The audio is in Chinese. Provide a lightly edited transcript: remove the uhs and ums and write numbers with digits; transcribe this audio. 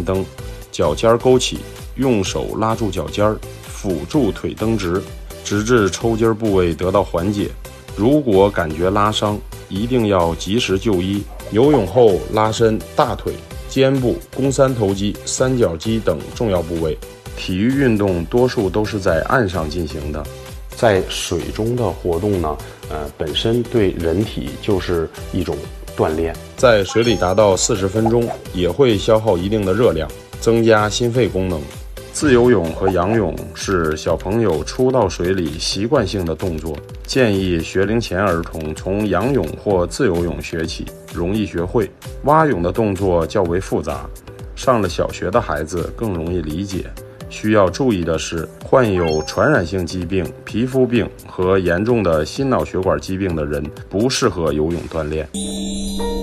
蹬，脚尖勾起，用手拉住脚尖，辅助腿蹬直，直至抽筋部位得到缓解。如果感觉拉伤，一定要及时就医。游泳后拉伸大腿、肩部、肱三头肌、三角肌等重要部位。体育运动多数都是在岸上进行的，在水中的活动呢，本身对人体就是一种锻炼。在水里达到40分钟，也会消耗一定的热量，增加心肺功能。自由泳和仰泳是小朋友初到水里习惯性的动作，建议学龄前儿童从仰泳或自由泳学起，容易学会。蛙泳的动作较为复杂，上了小学的孩子更容易理解。需要注意的是，患有传染性疾病、皮肤病和严重的心脑血管疾病的人不适合游泳锻炼。